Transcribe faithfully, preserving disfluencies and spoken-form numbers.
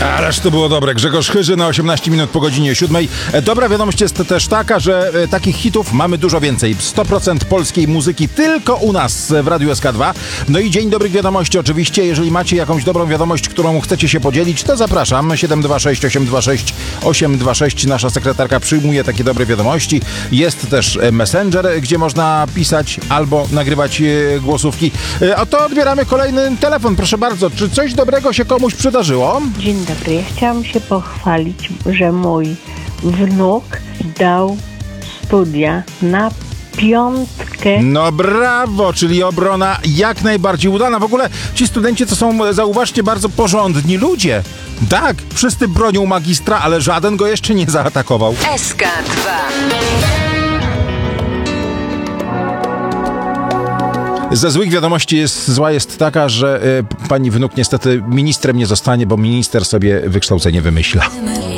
Ależ to było dobre. Grzegorz Chyży na osiemnaście minut po godzinie siódmej. Dobra wiadomość jest też taka, że takich hitów mamy dużo więcej. sto procent polskiej muzyki tylko u nas w Radiu S K dwa. No i dzień dobrych wiadomości oczywiście. Jeżeli macie jakąś dobrą wiadomość, którą chcecie się podzielić, to zapraszam. siedem dwa sześć osiem dwa sześć osiem dwa sześć. Nasza sekretarka przyjmuje takie dobre wiadomości. Jest też Messenger, gdzie można pisać albo nagrywać głosówki. A to odbieramy kolejny telefon. Proszę bardzo, czy coś dobrego się komuś przydarzyło? Dzień dobry, ja chciałam się pochwalić, że mój wnuk dał studia na piątkę. No brawo, czyli obrona jak najbardziej udana. W ogóle ci studenci to są, zauważcie, bardzo porządni ludzie. Tak, wszyscy bronią magistra, ale żaden go jeszcze nie zaatakował. S K dwa. Ze złych wiadomości jest, zła jest taka, że y, pani wnuk niestety ministrem nie zostanie, bo minister sobie wykształcenie wymyśla.